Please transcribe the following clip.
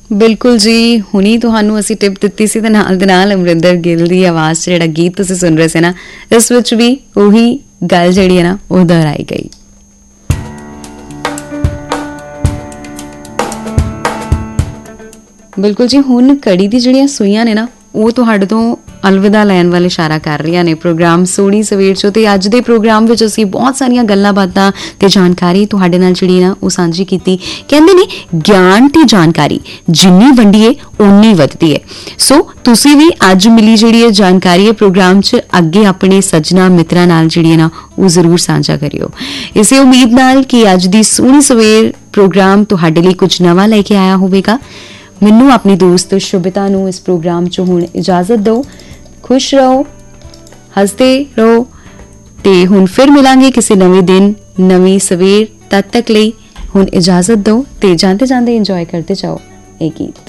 ਬਿਲਕੁਲ ਜੀ, ਹੁਣੀ ਤੁਹਾਨੂੰ ਅਸੀਂ ਟਿਪ ਦਿੱਤੀ ਸੀ ਤੇ ਨਾਲ ਦੇ ਨਾਲ ਅਮਰਿੰਦਰ ਗਿੱਲ ਦੀ ਆਵਾਜ਼ 'ਚ ਜਿਹੜਾ ਗੀਤ ਤੁਸੀਂ ਸੁਣ ਰਹੇ ਸੀ ਨਾ, ਇਸ ਵਿੱਚ ਵੀ ਉਹੀ ਗੱਲ ਜਿਹੜੀ ਹੈ ਨਾ ਉਹ ਦੁਹਰਾਈ ਗਈ। ਬਿਲਕੁਲ ਜੀ, ਹੁਣ ਕੜੀ ਦੀ ਜਿਹੜੀਆਂ ਸੂਈਆਂ ਨੇ ਨਾ ਉਹ ਤੁਹਾਡੇ ਤੋਂ ਅਲਵਿਦਾ ਲੈਣ ਵੱਲ ਇਸ਼ਾਰਾ ਕਰ ਰਹੀਆਂ ਨੇ। ਪ੍ਰੋਗਰਾਮ ਸੋਹਣੀ ਸਵੇਰ 'ਚੋਂ ਤੇ ਅੱਜ ਦੇ ਪ੍ਰੋਗਰਾਮ ਵਿੱਚ ਅਸੀਂ ਬਹੁਤ ਸਾਰੀਆਂ ਗੱਲਾਂ ਬਾਤਾਂ ਤੇ ਜਾਣਕਾਰੀ ਤੁਹਾਡੇ ਨਾਲ ਜਿਹੜੀ ਨਾ ਉਹ ਸਾਂਝੀ ਕੀਤੀ। ਕਹਿੰਦੇ ਨੇ ਗਿਆਨ ਤੇ ਜਾਣਕਾਰੀ ਜਿੰਨੀ ਵੰਡੀਏ ਓਨੀ ਵੱਧਦੀ ਹੈ। ਸੋ ਤੁਸੀਂ ਵੀ ਅੱਜ ਮਿਲੀ ਜਿਹੜੀ ਇਹ ਜਾਣਕਾਰੀ ਹੈ ਪ੍ਰੋਗਰਾਮ 'ਚ ਅੱਗੇ ਆਪਣੇ ਸੱਜਣਾ ਮਿੱਤਰਾਂ ਨਾਲ ਜਿਹੜੀ ਹੈ ਨਾ ਉਹ ਜ਼ਰੂਰ ਸਾਂਝਾ ਕਰਿਓ। ਇਸੇ ਉਮੀਦ ਨਾਲ ਕਿ ਅੱਜ ਦੀ ਸੋਹਣੀ ਸਵੇਰ ਪ੍ਰੋਗਰਾਮ ਤੁਹਾਡੇ ਲਈ ਕੁਝ ਨਵਾਂ ਲੈ ਕੇ ਆਇਆ ਹੋਵੇਗਾ। ਮੈਨੂੰ ਆਪਣੀ ਦੋਸਤ ਸ਼ੁਭਿਤਾ ਨੂੰ ਇਸ ਪ੍ਰੋਗਰਾਮ 'ਚੋਂ ਹੁਣ ਇਜਾਜ਼ਤ ਦਿਓ। ਖੁਸ਼ ਰਹੋ, ਹੱਸਦੇ ਰਹੋ ਤੇ ਹੁਣ ਫਿਰ ਮਿਲਾਂਗੇ ਕਿਸੇ ਨਵੇਂ ਦਿਨ ਨਵੀਂ ਸਵੇਰ। ਤਦ ਤੱਕ ਲਈ ਹੁਣ ਇਜਾਜ਼ਤ ਦਿਓ ਤੇ ਜਾਂਦੇ ਜਾਂਦੇ ਇੰਜੋਏ ਕਰਦੇ ਜਾਓ ਇਹ ਗੀਤ।